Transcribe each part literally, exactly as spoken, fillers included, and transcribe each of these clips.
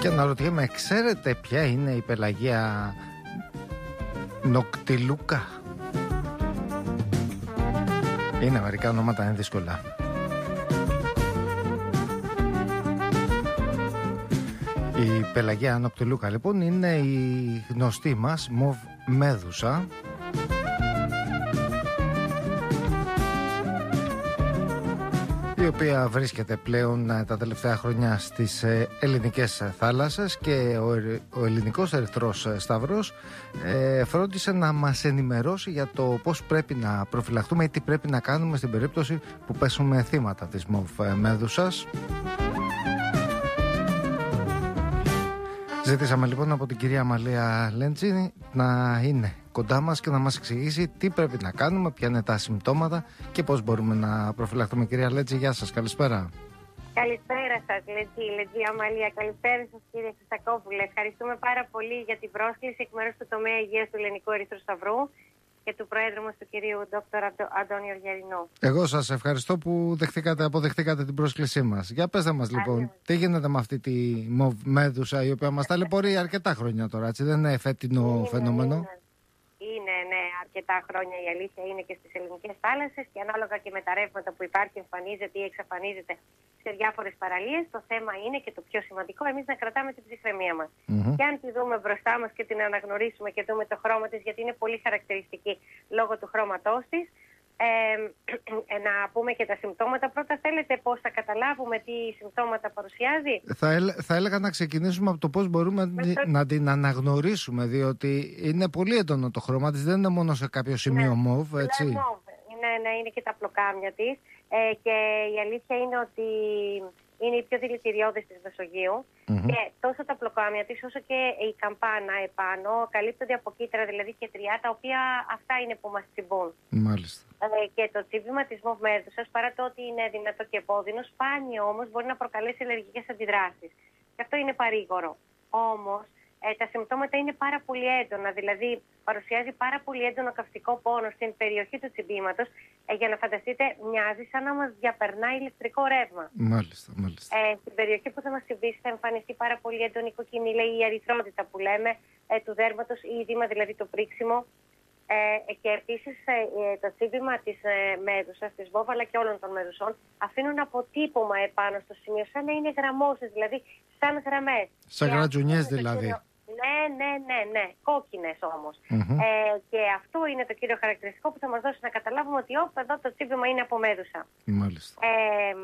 Και αναρωτιέμαι, ξέρετε ποια είναι η Πελαγία Νοκτιλούκα? Είναι μερικά ονόματα, είναι δύσκολα. Η Πελαγία Νοκτιλούκα λοιπόν είναι η γνωστή μας μοβ μέδουσα, η οποία βρίσκεται πλέον τα τελευταία χρόνια στις ελληνικές θάλασσες, και ο, ο ελληνικός Ερυθρός Σταυρός ε, φρόντισε να μας ενημερώσει για το πώς πρέπει να προφυλαχτούμε ή τι πρέπει να κάνουμε στην περίπτωση που πέσουμε θύματα της μοβ μέδουσας. Ζητήσαμε λοιπόν από την κυρία Αμαλία Λέντζη να είναι κοντά μας και να μας εξηγήσει τι πρέπει να κάνουμε, ποια είναι τα συμπτώματα και πώς μπορούμε να προφυλαχτούμε. Κυρία Λέντζη, γεια σας, καλησπέρα. Καλησπέρα σας, Λέντζη, Λέντζη Αμαλία. Καλησπέρα σας, κύριε Χρυστακόπουλε. Ευχαριστούμε πάρα πολύ για την πρόσκληση εκ μέρους του τομέα υγείας του Ελληνικού Ερυθρού Σταυρού και του Προέδρου μας, του κυρίου Δόκτωρ Αντώνη Οργιαρινού. Εγώ σας ευχαριστώ που δεχτήκατε, αποδεχτήκατε την πρόσκλησή μας. Για πέστε μας λοιπόν, Ά, τι γίνεται με αυτή τη μοβ μέδουσα, η οποία μας ταλαιπωρεί αρκετά χρόνια τώρα, έτσι, δεν είναι φετινό είναι, φαινόμενο? Είναι, είναι, ναι, αρκετά χρόνια, η αλήθεια είναι, και στις ελληνικές θάλασσες, και ανάλογα και με τα ρεύματα που υπάρχει, εμφανίζεται ή εξαφανίζεται σε διάφορες παραλίες. Το θέμα είναι, και το πιο σημαντικό, εμείς να κρατάμε την ψυχραιμία μας. Mm-hmm. Και αν τη δούμε μπροστά μας και την αναγνωρίσουμε και δούμε το χρώμα της, γιατί είναι πολύ χαρακτηριστική λόγω του χρώματός της, ε, ε, να πούμε και τα συμπτώματα. Πρώτα, θέλετε πώς θα καταλάβουμε τι συμπτώματα παρουσιάζει? Θα, έλ, θα έλεγα να ξεκινήσουμε από το πώς μπορούμε το... να την αναγνωρίσουμε, διότι είναι πολύ έντονο το χρώμα της, δεν είναι μόνο σε κάποιο σημείο ναι. μοβ, έτσι. Ναι, ναι, ναι, είναι και τα πλοκάμια της. Ε, και η αλήθεια είναι ότι είναι η πιο δηλητηριώδης της Μεσογείου. Mm-hmm. Και τόσο τα πλοκάμια της όσο και η καμπάνα επάνω καλύπτονται από κύτταρα, δηλαδή και τριά, τα οποία αυτά είναι που μας τσιμπούν. Μάλιστα. Ε, και το τσίμπημα της μοβ μέδουσας, παρά το ότι είναι δυνατό και επώδυνο, σπάνιο όμως μπορεί να προκαλέσει αλλεργικές αντιδράσεις. Και αυτό είναι παρήγορο. Όμως ε, τα συμπτώματα είναι πάρα πολύ έντονα, δηλαδή παρουσιάζει πάρα πολύ έντονο καυστικό πόνο στην περιοχή του τσιμπήματος. Ε, για να φανταστείτε, μοιάζει σαν να μας διαπερνάει ηλεκτρικό ρεύμα. Μάλιστα, μάλιστα. Ε, στην περιοχή που θα μας τσιμπήσει θα εμφανιστεί πάρα πολύ έντονη κοκκινή, λέει, η ερυθρότητα που λέμε, ε, του δέρματος, ή ειδήμα, δηλαδή το πρίξιμο. Ε, και επίσης ε, το τσίμπημα της ε, μέδουσας, της μοβ, αλλά και όλων των μέδουσών, αφήνουν αποτύπωμα επάνω στο σημείο, σαν να είναι γραμμώσεις, δηλαδή σαν γραμμές. Σαν γρατζουνιές δηλαδή. Ναι, ναι, ναι, ναι. Κόκκινες όμως. Mm-hmm. Ε, και αυτό είναι το κύριο χαρακτηριστικό που θα μας δώσει να καταλάβουμε ότι όπ, εδώ το τσίμπημα είναι από μέδουσα. Μάλιστα. Ε,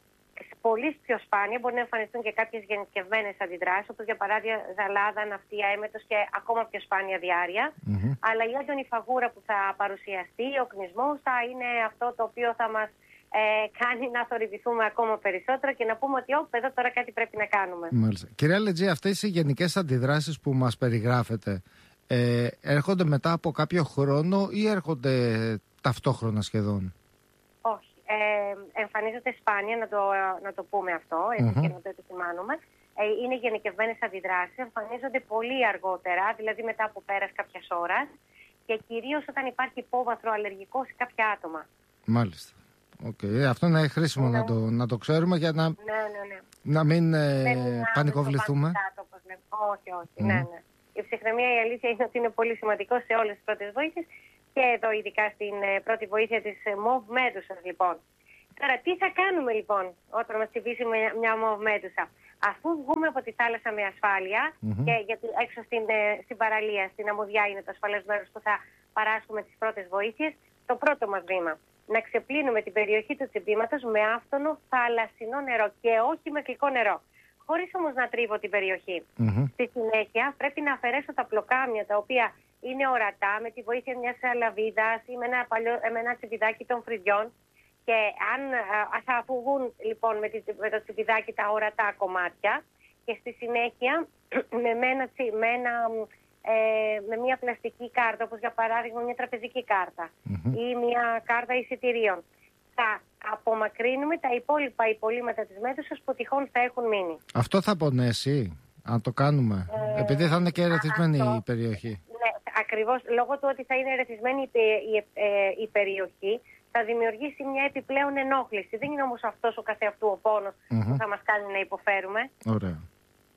πολύ πιο σπάνια μπορεί να εμφανιστούν και κάποιες γενικευμένες αντιδράσεις, όπως για παράδειγμα ζαλάδα, ναυτία, έμετος και ακόμα πιο σπάνια διάρρεια. Mm-hmm. Αλλά η έντονη φαγούρα που θα παρουσιαστεί, ο κνισμός, θα είναι αυτό το οποίο θα μας Ε, κάνει να θορυβηθούμε ακόμα περισσότερο και να πούμε ότι όπ, εδώ τώρα κάτι πρέπει να κάνουμε. Μάλιστα. Κυρία Λετζή, αυτές οι γενικές αντιδράσεις που μας περιγράφετε ε, έρχονται μετά από κάποιο χρόνο ή έρχονται ταυτόχρονα σχεδόν? Όχι. Ε, εμφανίζονται σπάνια, να το, να το πούμε αυτό, έτσι, mm-hmm. και να το επισημάνουμε. Ε, είναι γενικευμένες αντιδράσεις, εμφανίζονται πολύ αργότερα, δηλαδή μετά από πέρας κάποιας ώρας, και κυρίως όταν υπάρχει υπόβαθρο αλλεργικό σε κάποια άτομα. Μάλιστα. Okay. Αυτό είναι χρήσιμο ναι. να, το, να το ξέρουμε για να, ναι, ναι, ναι. να μην ε, πανικοβληθούμε. Όχι, όχι. Mm. Ναι, ναι. Η ψυχραιμία, η αλήθεια είναι ότι είναι πολύ σημαντικό σε όλες τις πρώτες βοήθειες, και εδώ ειδικά στην ε, πρώτη βοήθεια της ε, μοβ μέδουσας, λοιπόν. Τώρα, τι θα κάνουμε λοιπόν όταν μας τσιμπήσει μια, μια μοβ μέδουσα? Αφού βγούμε από τη θάλασσα με ασφάλεια, mm-hmm. και γιατί έξω στην, ε, στην παραλία, στην αμμουδιά είναι το ασφαλές μέρος που θα παράσχουμε τις πρώτες βοήθειες, το πρώτο μας βήμα. Να ξεπλύνουμε την περιοχή του τσιμπήματος με άφθονο θαλασσινό νερό και όχι με γλυκό νερό. Χωρίς όμως να τρίβω την περιοχή. Mm-hmm. Στη συνέχεια πρέπει να αφαιρέσω τα πλοκάμια, τα οποία είναι ορατά, με τη βοήθεια μιας λαβίδας ή με ένα, παλιό, με ένα τσιμπιδάκι των φρυδιών. Και αν θα αφουγούν λοιπόν με, τη, με το τσιμπιδάκι τα ορατά κομμάτια, και στη συνέχεια με, με ένα, με ένα Ε, με μια πλαστική κάρτα, όπως για παράδειγμα μια τραπεζική κάρτα mm-hmm. ή μια κάρτα εισιτηρίων, θα απομακρύνουμε τα υπόλοιπα υπολείμματα της μέδουσας που τυχόν θα έχουν μείνει. Αυτό θα πονέσει, αν το κάνουμε, ε, επειδή θα είναι και ερεθισμένη αυτό, η περιοχή? Ναι, ακριβώς, λόγω του ότι θα είναι ερεθισμένη η, η, η, η περιοχή, θα δημιουργήσει μια επιπλέον ενόχληση. Δεν είναι όμως αυτός ο καθεαυτού ο πόνος mm-hmm. που θα μας κάνει να υποφέρουμε. Ωραία.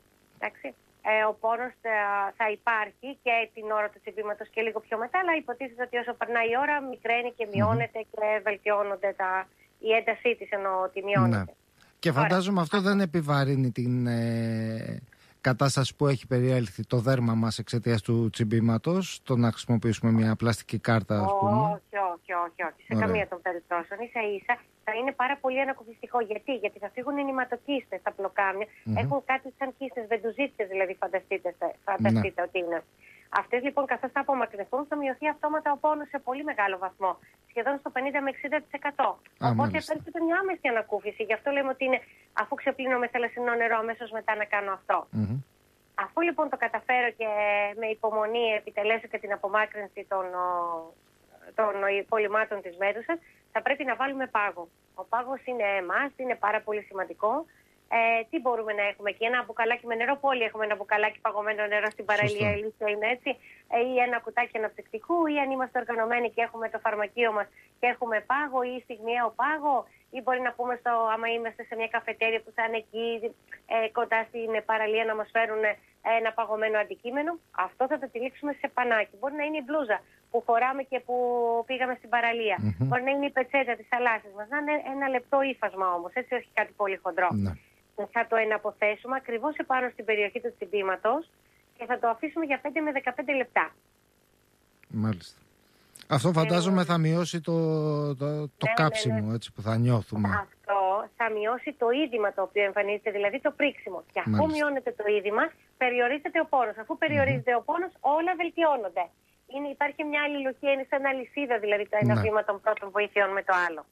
Εντάξει. Ε, ο πόνος θα, θα υπάρχει και την ώρα του τσιμπήματος και λίγο πιο μετά, αλλά υποτίθεται ότι όσο περνάει η ώρα μικραίνει και μειώνεται mm-hmm. και βελτιώνονται τα, η έντασή της, ενώ ότι μειώνεται. Ναι. Και φαντάζομαι αυτό δεν επιβαρύνει την ε, κατάσταση που έχει περιέλθει το δέρμα μας εξαιτίας του τσιμπήματος, το να χρησιμοποιήσουμε μια πλαστική κάρτα, ας πούμε. Όχι, όχι, όχι, όχι. Σε Ωραία. καμία των περιπτώσεων. Ίσα ίσα θα είναι πάρα πολύ ανακουφιστικό. Γιατί, Γιατί θα φύγουν οι νηματοκίστες στα πλοκάμια. Mm-hmm. Έχουν κάτι σαν κίστες, βεντουζίτες δηλαδή, φανταστείτε, φανταστείτε ναι. ότι είναι. Αυτές λοιπόν, καθώς θα απομακρυνθούν, θα μειωθεί αυτόματα ο πόνος σε πολύ μεγάλο βαθμό. Σχεδόν στο πενήντα με εξήντα τοις εκατό. Α, Οπότε έρχεται μια άμεση ανακούφιση. Γι' αυτό λέμε ότι είναι, αφού ξεπλύνω με θαλασσινό νερό, αμέσως μετά να κάνω αυτό. Mm-hmm. Αφού λοιπόν το καταφέρω και με υπομονή επιτελέσω και την απομάκρυνση των, των υπολοιμάτων της Μέδουσας, θα πρέπει να βάλουμε πάγο. Ο πάγος είναι must, είναι πάρα πολύ σημαντικό. Ε, τι μπορούμε να έχουμε εκεί, ένα μπουκαλάκι με νερό, που όλοι έχουμε ένα μπουκαλάκι παγωμένο νερό στην παραλία, η λύση είναι έτσι, ε, ή ένα κουτάκι αναψυκτικού, ή αν είμαστε οργανωμένοι και έχουμε το φαρμακείο μας και έχουμε πάγο ή στιγμιαίο πάγο, ή μπορεί να πούμε, στο, άμα είμαστε σε μια καφετέρια που θα είναι εκεί ε, κοντά στην παραλία, να μας φέρουν ένα παγωμένο αντικείμενο. Αυτό θα το τυλίξουμε σε πανάκι. Μπορεί να είναι η μπλούζα που φοράμε και που πήγαμε στην παραλία. Mm-hmm. Μπορεί να είναι η πετσέτα της θαλάσσης μας. Να είναι ένα λεπτό ύφασμα όμως, έτσι, όχι κάτι πολύ χοντρό. Mm-hmm. Θα το εναποθέσουμε ακριβώς επάνω στην περιοχή του τσιμπήματος και θα το αφήσουμε για πέντε με δεκαπέντε λεπτά. Μάλιστα. Αυτό φαντάζομαι ε, θα μειώσει το, το, το ναι, κάψιμο, ναι, ναι. έτσι, που θα νιώθουμε. Αυτό θα μειώσει το είδημα το οποίο εμφανίζεται, δηλαδή το πρίξιμο. Και αφού Μάλιστα. μειώνεται το είδημα, περιορίζεται ο πόνος. Αφού περιορίζεται mm-hmm. ο πόνος, όλα βελτιώνονται. Είναι, υπάρχει μια αλληλουχία, είναι σαν αλυσίδα δηλαδή το ένα ναι. βήμα των πρώτων βοηθειών με το άλλο.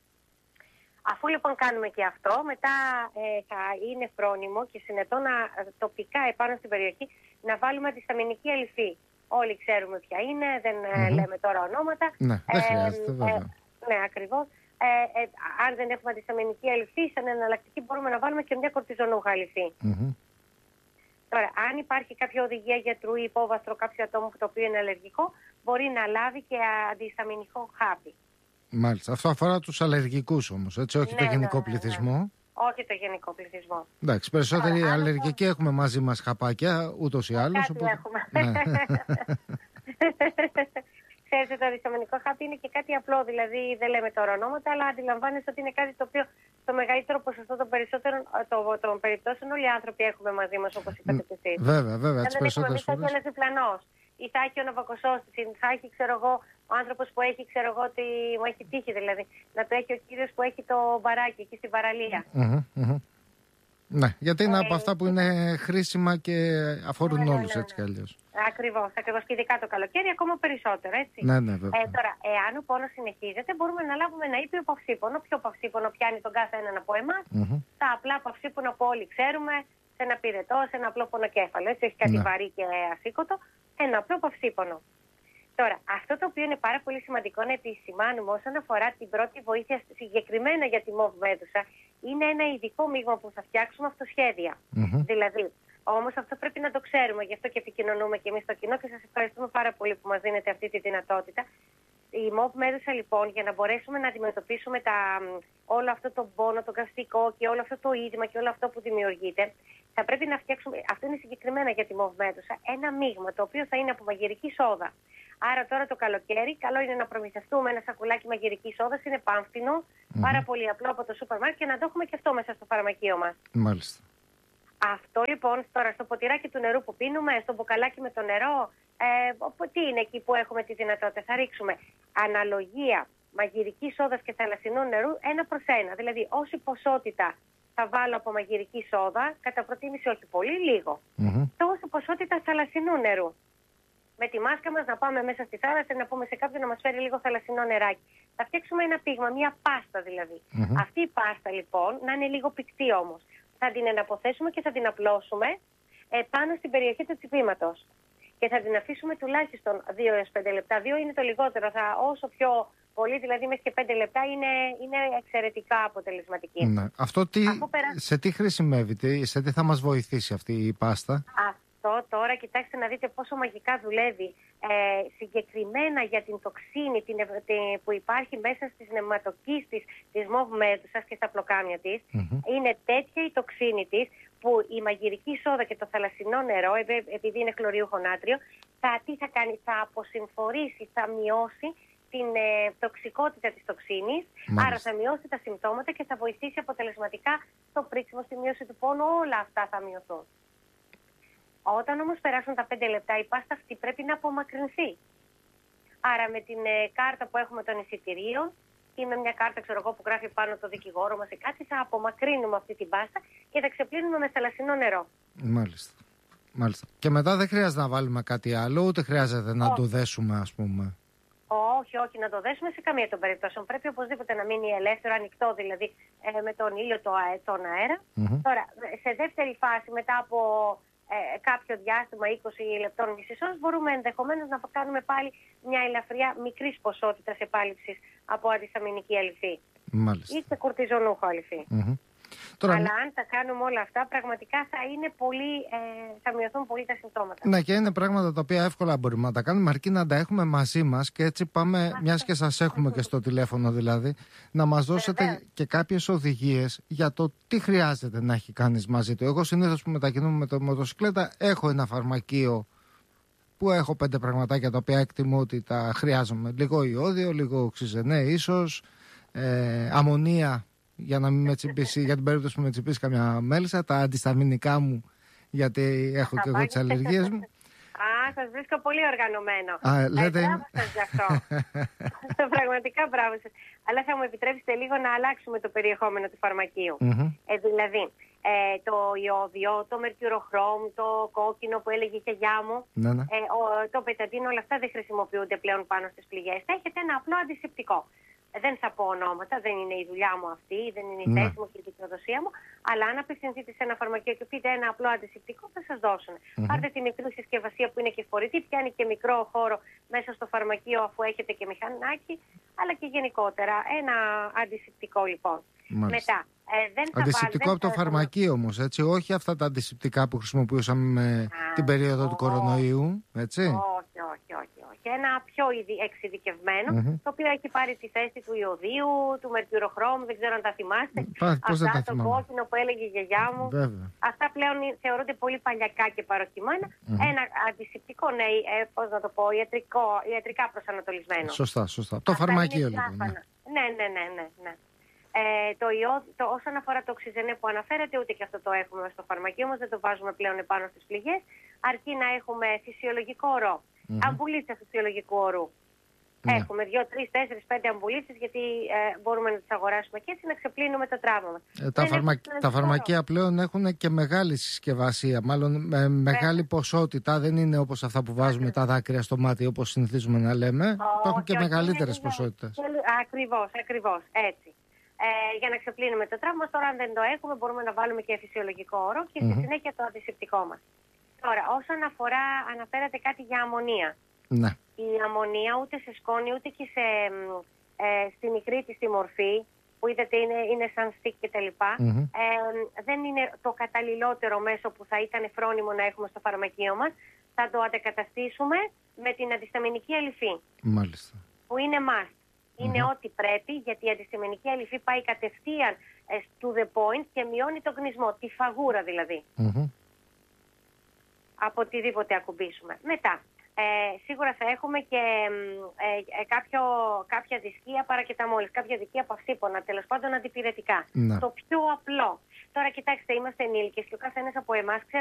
Αφού λοιπόν κάνουμε και αυτό, μετά ε, θα είναι φρόνιμο και συνετό να τοπικά επάνω στην περιοχή να βάλουμε αντισταμινική αλυφή. Όλοι ξέρουμε ποια είναι, δεν mm-hmm. λέμε τώρα ονόματα. Ναι, δεν χρειάζεται, βέβαια. Ε, ναι, ακριβώς. Ε, ε, αν δεν έχουμε αντισταμινική αλυφή, σαν εναλλακτική μπορούμε να βάλουμε και μια κορτιζονούχα αλυφή. Mm-hmm. Τώρα, αν υπάρχει κάποια οδηγία γιατρού ή υπόβαθρο κάποιο ατόμο το οποίο είναι αλλεργικό, μπορεί να λάβει και αντισταμινικό χάπι. Μάλιστα. Αυτό αφορά τους αλλεργικούς όμως, έτσι, όχι ναι, το γενικό ναι, ναι, πληθυσμό. Ναι. Όχι το γενικό πληθυσμό. Εντάξει, περισσότεροι Άρα, αλλεργικοί έχουμε μαζί μας χαπάκια, ούτως ή άλλως. Κάτι οπότε... έχουμε. Ναι. Ξέρετε, το αντισταμινικό χάπι είναι και κάτι απλό, δηλαδή δεν λέμε τώρα ονόματα, αλλά αντιλαμβάνεστε ότι είναι κάτι το οποίο στο μεγαλύτερο ποσοστό των περισσότερων το, των περιπτώσεων όλοι οι άνθρωποι έχουμε μαζί μας, όπως είπατε και εσείς. Βέβαια, βέβαια. Αν δεν έχουμε εμείς, θα έχει ένας διπλανός. Ή θα έχει ο ναυακοσώστης, ή θα έχει, ξέρω εγώ, ο άνθρωπος που έχει, ξέρω εγώ, ότι μου έχει τύχει δηλαδή, να το έχει ο κύριος που έχει το μπαράκι εκεί στην παραλία. Mm-hmm, mm-hmm. Ναι, γιατί είναι ε, από αυτά που είναι χρήσιμα και αφορούν ναι, όλους, ναι, ναι, έτσι κι αλλιώς. Ακριβώς, ακριβώς. Και ειδικά το καλοκαίρι ακόμα περισσότερο, έτσι. Ναι, ναι, βέβαια. Ε, τώρα, εάν ο πόνος συνεχίζεται, μπορούμε να λάβουμε ένα ήπιο παυσίπονο. Ποιο παυσίπονο πιάνει τον κάθε έναν από εμάς. Mm-hmm. Τα απλά παυσίπονα που όλοι ξέρουμε, σε ένα πυρετό, σε ένα απλό πονοκέφαλο. Έτσι, έχει κάτι ναι. βαρύ και ασήκωτο. Ένα απλό παυσίπονο. Τώρα, αυτό το οποίο είναι πάρα πολύ σημαντικό να επισημάνουμε όσον αφορά την πρώτη βοήθεια συγκεκριμένα για τη μοβ μέδουσα, είναι ένα ειδικό μείγμα που θα φτιάξουμε αυτοσχέδια. Mm-hmm. Δηλαδή, όμως αυτό πρέπει να το ξέρουμε, γι' αυτό και επικοινωνούμε και εμείς στο κοινό και σας ευχαριστούμε πάρα πολύ που μας δίνετε αυτή τη δυνατότητα. Η μοβ μέδουσα λοιπόν, για να μπορέσουμε να αντιμετωπίσουμε τα, όλο αυτό το πόνο, το καυστικό και όλο αυτό το είδημα και όλο αυτό που δημιουργείται, θα πρέπει να φτιάξουμε, αυτό είναι συγκεκριμένα για τη μοβ μέδουσα, ένα μείγμα το οποίο θα είναι από μαγειρική σόδα. Άρα τώρα το καλοκαίρι, καλό είναι να προμηθευτούμε ένα σακουλάκι μαγειρικής σόδας, είναι πάμφτινο, mm-hmm. πάρα πολύ απλό από το σούπερ μάρκετ και να το έχουμε και αυτό μέσα στο φαρμακείο μας. Μάλιστα. Αυτό λοιπόν τώρα στο ποτηράκι του νερού που πίνουμε, στο μπουκαλάκι με το νερό, ε, τι είναι εκεί που έχουμε τη δυνατότητα. Θα ρίξουμε αναλογία μαγειρικής σόδας και θαλασσινού νερού ένα προς ένα. Δηλαδή όση ποσότητα θα βάλω από μαγειρική σόδα, κατά προτίμηση όχι πολύ, λίγο, mm-hmm. τόση ποσότητα θαλασσινού νερού. Με τη μάσκα μας να πάμε μέσα στη θάλασσα, να πούμε σε κάποιον να μας φέρει λίγο θαλασσινό νεράκι. Θα φτιάξουμε ένα πείγμα, μια πάστα δηλαδή. Mm-hmm. Αυτή η πάστα λοιπόν να είναι λίγο πυκτή όμως. Θα την εναποθέσουμε και θα την απλώσουμε ε, πάνω στην περιοχή του τσιπήματος. Και θα την αφήσουμε τουλάχιστον δύο έως πέντε λεπτά. δύο είναι το λιγότερο. Θα, όσο πιο πολύ, δηλαδή μέχρι και πέντε λεπτά, είναι, είναι εξαιρετικά αποτελεσματική. Ναι. Αυτό τι, πέρα... σε τι χρησιμεύει, σε τι θα μας βοηθήσει αυτή η πάστα? Αυτό τώρα, κοιτάξτε να δείτε πόσο μαγικά δουλεύει. Ε, συγκεκριμένα για την τοξίνη την, την, που υπάρχει μέσα στις νευματοκίστης της μοβ μέδουσας και στα πλοκάμια της, mm-hmm. είναι τέτοια η τοξίνη της που η μαγειρική σόδα και το θαλασσινό νερό, επειδή είναι χλωριούχο νάτριο, θα, τι θα κάνει, θα αποσυμφορήσει, θα μειώσει την ε, τοξικότητα της τοξίνης, άρα θα μειώσει τα συμπτώματα και θα βοηθήσει αποτελεσματικά στο πρίξιμο, στη μείωση του πόνου, όλα αυτά θα μειωθούν. Όταν όμως περάσουν τα πέντε λεπτά, η πάστα αυτή πρέπει να απομακρυνθεί. Άρα με την ε, κάρτα που έχουμε των εισιτηρίων ή με μια κάρτα, ξέρω εγώ, που γράφει πάνω το δικηγόρο μας ή κάτι, θα απομακρύνουμε αυτή την πάστα και θα ξεπλύνουμε με θαλασσινό νερό. Μάλιστα. Μάλιστα. Και μετά δεν χρειάζεται να βάλουμε κάτι άλλο, ούτε χρειάζεται να όχι. το δέσουμε, ας πούμε. Όχι, όχι, να το δέσουμε σε καμία των περιπτώσεων. Πρέπει οπωσδήποτε να μείνει ελεύθερο, ανοιχτό δηλαδή, ε, με τον ήλιο, το αε, τον αέρα. Mm-hmm. Τώρα, σε δεύτερη φάση, μετά από ε, κάποιο διάστημα, είκοσι λεπτών, μισή ώρας, μπορούμε ενδεχομένως να κάνουμε πάλι μια ελαφριά μικρής ποσότητας επάλυψης από αντισταμινική αλυφή. Μάλιστα. Ή σε κορτιζονούχο αλυφή. Mm-hmm. Τώρα... Αλλά αν τα κάνουμε όλα αυτά, πραγματικά θα, είναι πολύ, ε, θα μειωθούν πολύ τα συμπτώματα. Ναι, και είναι πράγματα τα οποία εύκολα μπορούμε να τα κάνουμε, αρκεί να τα έχουμε μαζί μας και έτσι πάμε, μιας και σας έχουμε και στο τηλέφωνο δηλαδή, να μας δώσετε Βεβαίως. και κάποιες οδηγίες για το τι χρειάζεται να έχει κανείς μαζί του. Εγώ συνήθως που μετακινούμαι με το μοτοσυκλέτα έχω ένα φαρμακείο που έχω πέντε πραγματάκια τα οποία εκτιμώ ότι τα χρειάζομαι. Λίγο ιόδιο, λίγο οξυζενέ ίσως, ε, αμμονία. Για να μην με τσιμπήσει, για την περίπτωση που με τσιμπήσει καμιά μέλισσα, τα αντισταμινικά μου, γιατί έχω και εγώ τις αλλεργίες μου. Α, σας βρίσκω πολύ οργανωμένο. Α, λέτε... Ε, μπράβο σας γι' αυτό. Πραγματικά μπράβο σας. Αλλά θα μου επιτρέψετε λίγο να αλλάξουμε το περιεχόμενο του φαρμακείου. Mm-hmm. Ε, δηλαδή, ε, το ιόδιο, το μερκουροχρώμ, το κόκκινο που έλεγε η γιαγιά μου, ναι, ναι. Ε, ο, το πεταντίνο, όλα αυτά δεν χρησιμοποιούνται πλέον πάνω στις πληγές. Θα έχετε ένα απλό αντισηπτικό. Δεν θα πω ονόματα, δεν είναι η δουλειά μου αυτή, δεν είναι η ναι. θέση μου και η δικαιοδοσία μου. Αλλά αν απευθυνθείτε σε ένα φαρμακείο και πείτε ένα απλό αντισηπτικό, θα σας δώσουν. Mm-hmm. Πάρτε τη μικρή συσκευασία που είναι και φορητή, πιάνει και μικρό χώρο μέσα στο φαρμακείο αφού έχετε και μηχανάκι, αλλά και γενικότερα. Ένα αντισηπτικό λοιπόν. Μάλιστα. Μετά. Ε, δεν θα αντισηπτικό βάλ, από το φαρμακείο όμως, έτσι, όχι αυτά τα αντισηπτικά που χρησιμοποιούσαμε με Α, την περίοδο του κορονοϊού, έτσι. Όχι, όχι, όχι. όχι. Ένα πιο εξειδικευμένο, mm-hmm. το οποίο έχει πάρει τη θέση του ιωδίου, του μερκουροχρώμου, δεν ξέρω αν τα θυμάστε. Πά, αυτά, το κόκκινο που έλεγε η γιαγιά μου. Βέβαια. Αυτά πλέον θεωρούνται πολύ παλιακά και παροχημένα. Mm-hmm. Ένα αντισηπτικό, ναι, ε, πώς να το πω, ιατρικό, ιατρικά προσανατολισμένο. Σωστά, σωστά. Αυτά το φαρμακείο λοιπόν. Ναι, ναι, ναι, ναι. ναι, ναι. Ε, το ιό, το, όσον αφορά το οξυζενέ που αναφέρατε, ούτε και αυτό το έχουμε στο φαρμακείο μας, δεν το βάζουμε πλέον επάνω στις πληγές, αρκεί να έχουμε φυσιολογικό ορό. Mm-hmm. Αμπουλίτσες φυσιολογικού ορού. Mm-hmm. Έχουμε δύο, τρεις, τέσσερις, πέντε αμπουλίτσες, γιατί ε, μπορούμε να τις αγοράσουμε και έτσι να ξεπλύνουμε το τραύμα μας. Ε, τα, φαρμα... τα φαρμακεία πλέον έχουν και μεγάλη συσκευασία, μάλλον με μεγάλη ποσότητα, δεν είναι όπως αυτά που βάζουμε mm-hmm. τα δάκρυα στο μάτι, όπως συνηθίζουμε να λέμε. Oh, Υπάρχουν και, και μεγαλύτερες είναι... ποσότητες. Ακριβώς, ακριβώς, έτσι. Ε, για να ξεπλύνουμε το τραύμα. Τώρα, αν δεν το έχουμε, μπορούμε να βάλουμε και φυσιολογικό όρο και στη mm-hmm. συνέχεια το αντισηπτικό μας. Τώρα, όσον αφορά, αναφέρατε κάτι για αμμονία. Ναι. Η αμμονία ούτε σε σκόνη, ούτε και σε, ε, στη μικρή της τη μορφή, που είδατε είναι, είναι σαν στικ και τα λοιπά, mm-hmm. ε, δεν είναι το καταλληλότερο μέσο που θα ήταν φρόνιμο να έχουμε στο φαρμακείο μας. Θα το αντεκαταστήσουμε με την αντισταμινική αλυφή. Μάλιστα. Που είναι must. Είναι mm-hmm. ό,τι πρέπει, γιατί η αντιστημενική αλυφή πάει κατευθείαν ε, to the point και μειώνει τον κνισμό, τη φαγούρα δηλαδή. Mm-hmm. Από οτιδήποτε ακουμπήσουμε. Μετά, ε, σίγουρα θα έχουμε και ε, ε, κάποιο, κάποια δισκία παρακεταμόλης, κάποια δισκία παυσίπονα, τέλος πάντων αντιπηρετικά. Mm-hmm. Το πιο απλό. Τώρα κοιτάξτε, είμαστε ενήλικες και ο καθένας από εμάς ξέρει